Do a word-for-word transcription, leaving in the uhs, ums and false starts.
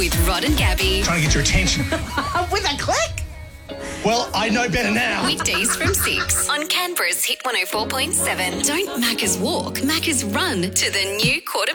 With Rod and Gabby. Trying to get your attention. With a click. Well, I know better now. Weekdays from six on Canberra's Hit one oh four point seven. Don't Macca's walk, Macca's run to the new quarter